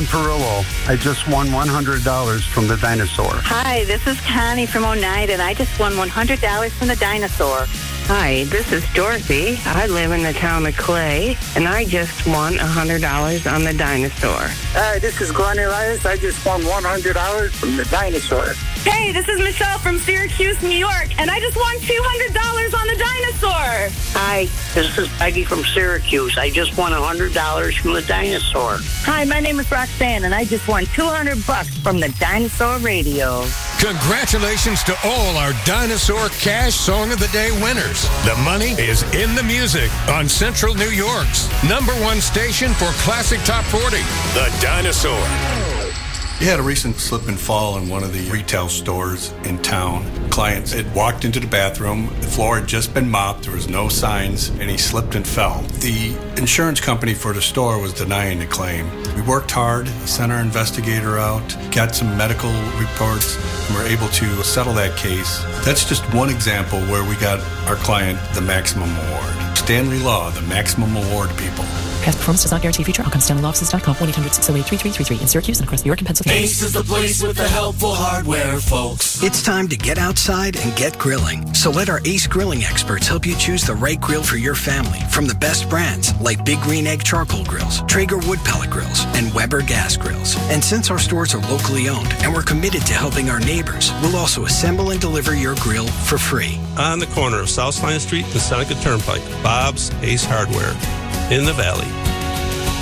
in Perillo. I just won $100 from the Dinosaur. Hi, this is Connie from Oneida, and I just won $100 from the Dinosaur. Hi, this is Dorothy. I live in the town of Clay, and I just won $100 on the Dinosaur. Hi, this is Glenn Elias. I just won $100 from the Dinosaur. Hey, this is Michelle from Syracuse, New York, and I just won $200 on the Dinosaur. Hi, this is Peggy from Syracuse. I just won $100 from the Dinosaur. Hi, my name is Roxanne, and I just won $200 from the Dinosaur Radio. Congratulations to all our Dinosaur Cash Song of the Day winners. The money is in the music on Central New York's #1 station for Classic Top 40, The Dinosaur. We had a recent slip and fall in one of the retail stores in town. Client had walked into the bathroom, the floor had just been mopped, there was no signs, and he slipped and fell. The insurance company for the store was denying the claim. We worked hard, sent our investigator out, got some medical reports, and were able to settle that case. That's just one example where we got our client the maximum award. Stanley Law, the maximum award people. Past performance does not guarantee future outcomes. StanleyLawoffices.com, 1-800-608-3333 in Syracuse and across New York and Pennsylvania. Ace is the place with the helpful hardware, folks. It's time to get outside and get grilling. So let our Ace grilling experts help you choose the right grill for your family from the best brands like Big Green Egg Charcoal Grills, Traeger Wood Pellet Grills, and Weber Gas Grills. And since our stores are locally owned and we're committed to helping our neighbors, we'll also assemble and deliver your grill for free. On the corner of South Line Street and Seneca Turnpike, Bob's Ace Hardware in the Valley.